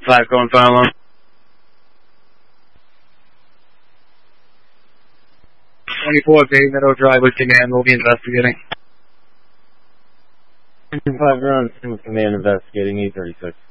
5 going final alarm. 24 Bay Meadow Drive with command. We'll be investigating. 5 ground with command investigating E36.